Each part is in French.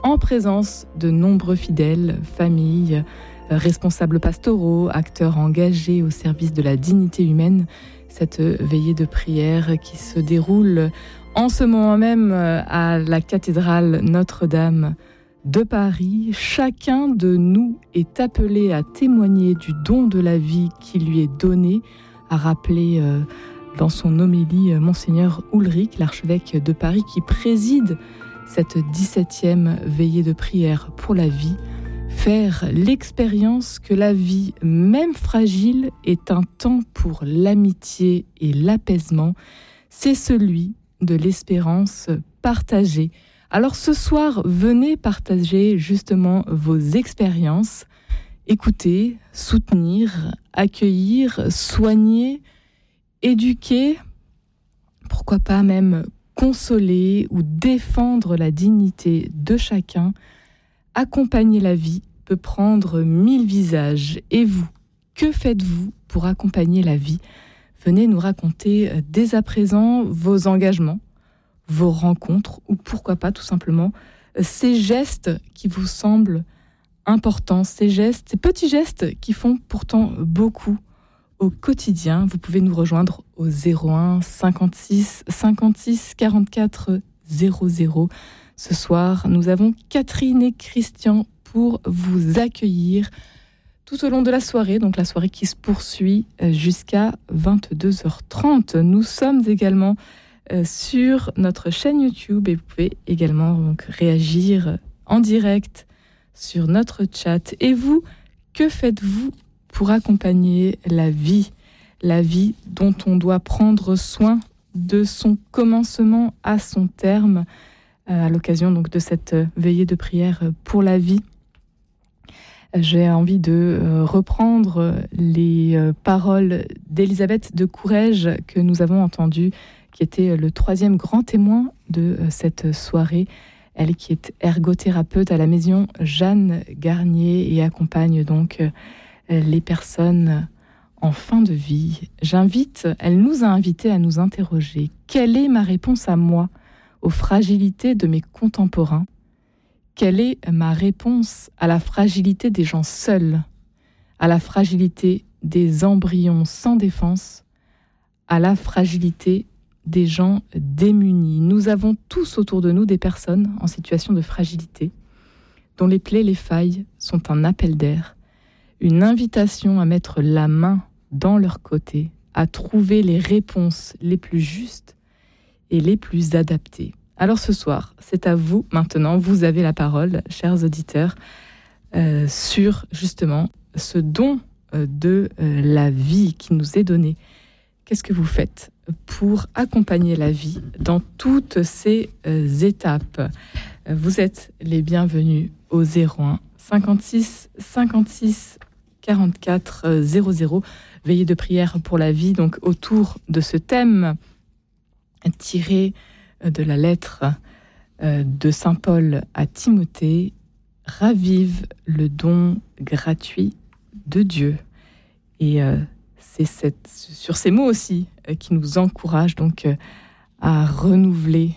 en présence de nombreux fidèles, familles, responsables pastoraux, acteurs engagés au service de la dignité humaine. Cette veillée de prière qui se déroule en ce moment même à la cathédrale Notre-Dame de Paris. Chacun de nous est appelé à témoigner du don de la vie qui lui est donné, a rappelé dans son homélie Monseigneur Ulrich, l'archevêque de Paris, qui préside cette 17e veillée de prière pour la vie. Faire l'expérience que la vie, même fragile, est un temps pour l'amitié et l'apaisement, c'est celui de l'espérance partagée. Alors ce soir, venez partager justement vos expériences, écouter, soutenir, accueillir, soigner, éduquer, pourquoi pas même consoler ou défendre la dignité de chacun. Accompagner la vie peut prendre 1000 visages. Et vous, que faites-vous pour accompagner la vie ? Venez nous raconter dès à présent vos engagements, vos rencontres, ou pourquoi pas tout simplement ces gestes qui vous semblent importants, ces petits gestes qui font pourtant beaucoup au quotidien. Vous pouvez nous rejoindre au 01 56 56 44 00. Ce soir, nous avons Catherine et Christian pour vous accueillir tout au long de la soirée, donc la soirée qui se poursuit jusqu'à 22h30. Nous sommes également sur notre chaîne YouTube et vous pouvez également donc réagir en direct sur notre chat. Et vous, que faites-vous pour accompagner la vie dont on doit prendre soin de son commencement à son terme, à l'occasion donc de cette veillée de prière pour la vie? J'ai envie de reprendre les paroles d'Elisabeth de Courrèges que nous avons entendues, qui était le 3e grand témoin de cette soirée. Elle qui est ergothérapeute à la maison Jeanne Garnier et accompagne donc les personnes en fin de vie. Elle nous a invités à nous interroger. Quelle est ma réponse à moi aux fragilités de mes contemporains? Quelle est ma réponse à la fragilité des gens seuls, à la fragilité des embryons sans défense, à la fragilité des gens démunis? Nous avons tous autour de nous des personnes en situation de fragilité, dont les plaies, les failles sont un appel d'air, une invitation à mettre la main dans leur côté, à trouver les réponses les plus justes et les plus adaptées. Alors ce soir, c'est à vous maintenant, vous avez la parole, chers auditeurs, sur justement ce don de la vie qui nous est donné. Qu'est-ce que vous faites pour accompagner la vie dans toutes ces étapes? Vous êtes les bienvenus au 01 56 56 44 00. Veillée de prière pour la vie, donc autour de ce thème tiré de la lettre de Saint Paul à Timothée, ravive le don gratuit de Dieu. Et c'est sur ces mots aussi qui nous encourage donc à renouveler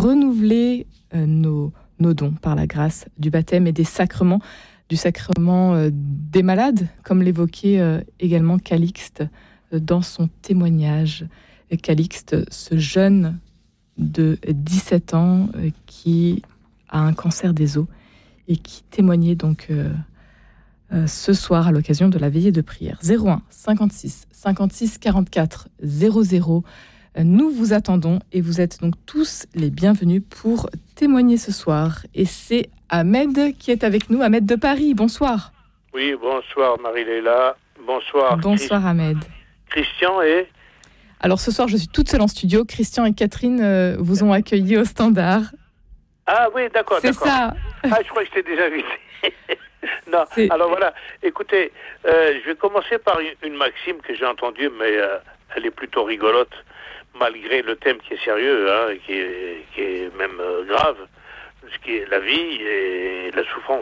nos dons par la grâce du baptême et des sacrements, du sacrement des malades, comme l'évoquait également Calixte dans son témoignage. Calixte, ce jeune de 17 ans qui a un cancer des os et qui témoignait donc ce soir à l'occasion de la veillée de prière. 01 56 56 44 00. Nous vous attendons et vous êtes donc tous les bienvenus pour témoigner ce soir. Et c'est Ahmed qui est avec nous, Ahmed de Paris. Bonsoir. Oui, bonsoir Marie-Léla. Bonsoir. Bonsoir Ahmed. Christian et... Alors ce soir, je suis toute seule en studio. Christian et Catherine vous ont accueilli au standard. Ah oui, d'accord. C'est ça. Ah, je crois que je t'ai déjà invité. Non, alors voilà. Écoutez, je vais commencer par une maxime que j'ai entendue, mais elle est plutôt rigolote, malgré le thème qui est sérieux, hein, qui est même grave, ce qui est la vie et la souffrance.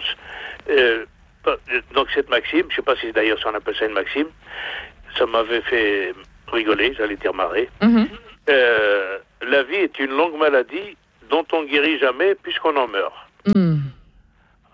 Donc cette maxime, je ne sais pas si d'ailleurs on appelle ça une maxime, ça m'avait fait rigoler, j'allais dire marrer. Mm-hmm. La vie est une longue maladie dont on ne guérit jamais puisqu'on en meurt. Mm.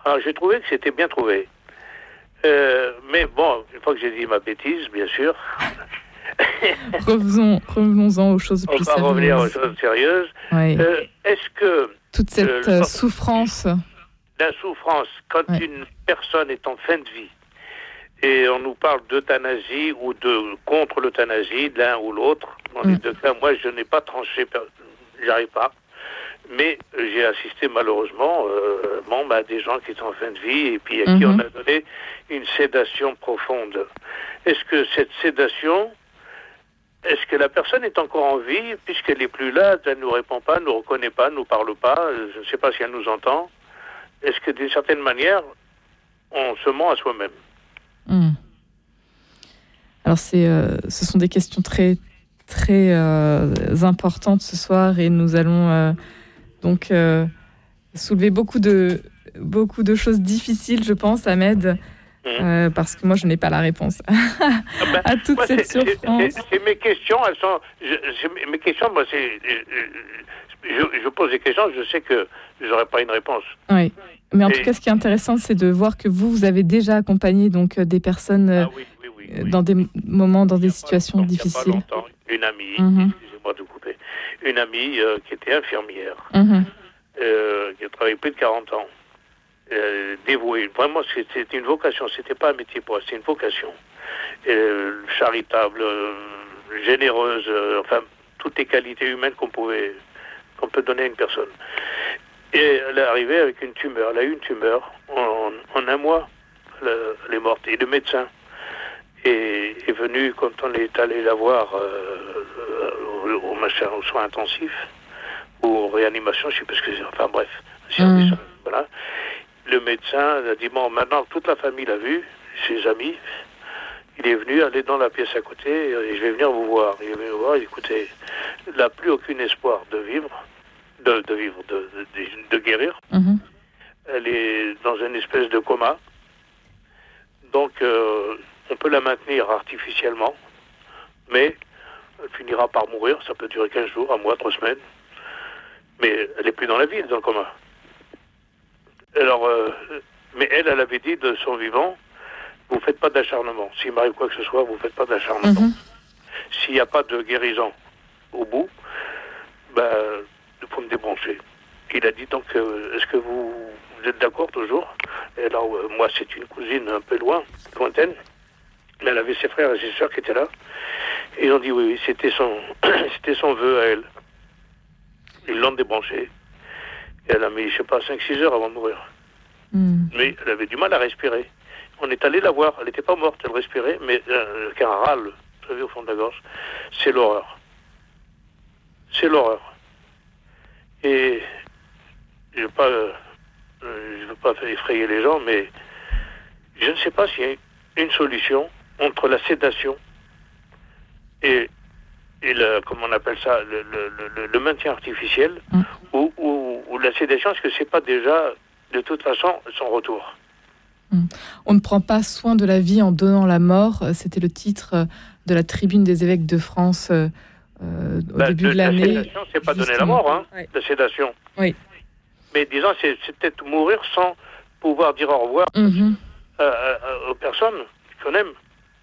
Alors, j'ai trouvé que c'était bien trouvé. Mais bon, une fois que j'ai dit ma bêtise, bien sûr. Revenons-en aux choses plus sérieuses. On va revenir aux choses sérieuses. Oui. Est-ce que... toute cette souffrance... La souffrance, quand une personne est en fin de vie, et on nous parle d'euthanasie ou de contre l'euthanasie, l'un ou l'autre, dans les deux cas, moi je n'ai pas tranché, j'arrive pas. Mais j'ai assisté malheureusement à des gens qui sont en fin de vie et puis à qui on a donné une sédation profonde. Est-ce que cette sédation, est-ce que la personne est encore en vie puisqu'elle n'est plus là, elle ne nous répond pas, ne nous reconnaît pas, ne nous parle pas, je ne sais pas si elle nous entend. Est-ce que d'une certaine manière, on se ment à soi-même? Alors ce sont des questions très, très importantes ce soir et nous allons... donc, soulever beaucoup de choses difficiles, je pense, Ahmed, parce que moi, je n'ai pas la réponse à toute cette souffrance. C'est mes questions, elles sont... mes questions, moi, je pose des questions, je sais que je n'aurai pas une réponse. Oui, mais en tout cas, ce qui est intéressant, c'est de voir que vous avez déjà accompagné donc, des personnes dans des moments, dans des situations difficiles. Il n'y a pas longtemps, une amie, excusez-moi de couper, une amie qui était infirmière, qui a travaillé plus de 40 ans, dévouée. Vraiment, c'était une vocation, c'était pas un métier pour elle, c'était une vocation. Charitable, généreuse, enfin, toutes les qualités humaines qu'on peut donner à une personne. Et elle est arrivée avec une tumeur. Elle a eu une tumeur en un mois. Elle est morte. Et le médecin est venu, quand on est allé la voir aux soins intensifs, ou aux réanimations, je ne sais pas ce que c'est, enfin bref, voilà. Le médecin a dit, bon, maintenant toute la famille l'a vu, ses amis, il est venu aller dans la pièce à côté, et je vais venir vous voir. Il est venu vous voir, écoutez, il n'a plus aucun espoir de vivre, de guérir. Elle est dans une espèce de coma. Donc, on peut la maintenir artificiellement, mais elle finira par mourir. Ça peut durer 15 jours, un mois, 3 semaines. Mais elle n'est plus dans la vie, elle est dans le coma. Alors, mais elle avait dit de son vivant, vous ne faites pas d'acharnement. S'il m'arrive quoi que ce soit, vous ne faites pas d'acharnement. S'il n'y a pas de guérison au bout, il faut me débrancher. Il a dit donc, est-ce que vous êtes d'accord toujours? Et alors, moi, c'est une cousine un peu lointaine, mais elle avait ses frères et ses sœurs qui étaient là. Et ils ont dit oui, c'était son vœu à elle. Ils l'ont débranché. Et elle a mis, je sais pas, 5-6 heures avant de mourir. Mais elle avait du mal à respirer. On est allé la voir, elle n'était pas morte, elle respirait, mais qu'un râle, vous savez, au fond de la gorge. C'est l'horreur. C'est l'horreur. Et je veux pas effrayer les gens, mais je ne sais pas s'il y a une solution entre la sédation et comment on appelle ça, le maintien artificiel, ou la sédation, est-ce que c'est pas déjà, de toute façon, son retour? On ne prend pas soin de la vie en donnant la mort. C'était le titre de la tribune des évêques de France au début de l'année. La sédation, c'est pas donner la mort, hein, la sédation. Oui. Mais disons, c'est peut-être mourir sans pouvoir dire au revoir aux personnes qu'on aime.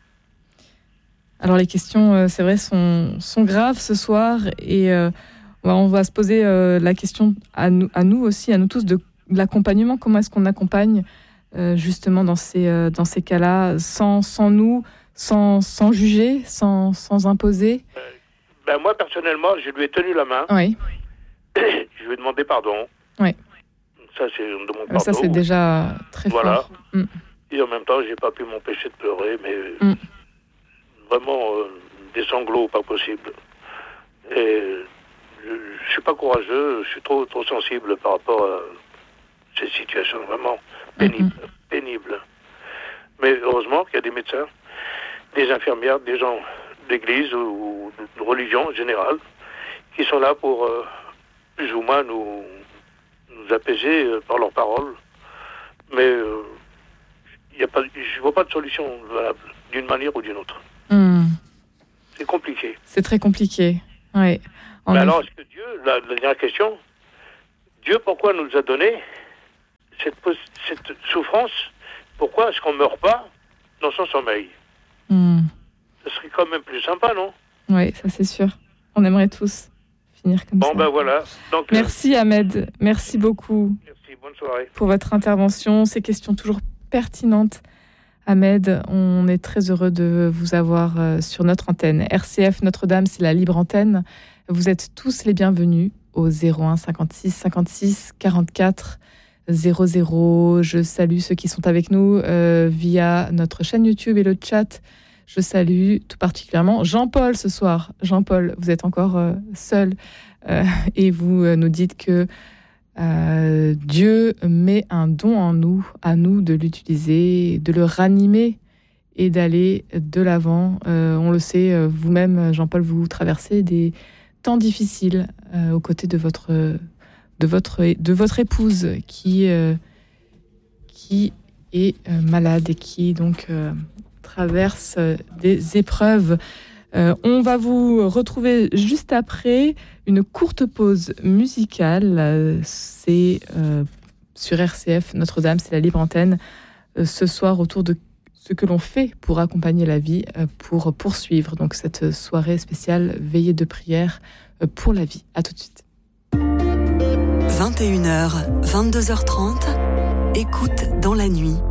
Alors les questions, c'est vrai, sont graves ce soir et on va se poser la question à nous aussi, à nous tous, de l'accompagnement. Comment est-ce qu'on accompagne justement dans ces cas-là, sans nous, sans juger, sans imposer? Moi, personnellement, je lui ai tenu la main. Oui. Je lui ai demandé pardon. Oui. Ça, c'est de mon pardon. Ça, c'est déjà très fort. Et en même temps, j'ai pas pu m'empêcher de pleurer, mais vraiment des sanglots pas possible. Et je suis pas courageux, je suis trop sensible par rapport à ces situations vraiment pénibles. Mais heureusement qu'il y a des médecins, des infirmières, des gens d'église ou de religion en général, qui sont là pour plus ou moins nous apaiser par leurs paroles. Mais je vois pas de solution valable, d'une manière ou d'une autre. C'est compliqué. C'est très compliqué, oui. Mais alors, est-ce que Dieu, la dernière question, Dieu, pourquoi nous a donné cette souffrance, pourquoi est-ce qu'on ne meurt pas dans son sommeil? Ce serait quand même plus sympa, non? Oui, ça c'est sûr. On aimerait tous finir comme ça. Bon, ben voilà. Donc, merci Ahmed, merci beaucoup. Merci, bonne soirée. Pour votre intervention, ces questions toujours pertinentes. Ahmed, on est très heureux de vous avoir sur notre antenne. RCF Notre-Dame, c'est la libre antenne. Vous êtes tous les bienvenus au 01 56 56 44 00. Je salue ceux qui sont avec nous via notre chaîne YouTube et le chat. Je salue tout particulièrement Jean-Paul ce soir. Jean-Paul, vous êtes encore seul et vous nous dites que Dieu met un don en nous, à nous de l'utiliser, de le ranimer et d'aller de l'avant. On le sait, vous-même, Jean-Paul, vous traversez des temps difficiles aux côtés de votre épouse qui est malade et qui donc traverse des épreuves. On va vous retrouver juste après une courte pause musicale. C'est sur RCF Notre-Dame, c'est la libre antenne. Ce soir, autour de ce que l'on fait pour accompagner la vie, pour poursuivre donc cette soirée spéciale veillée de prière pour la vie. À tout de suite. 21h, 22h30, écoute dans la nuit.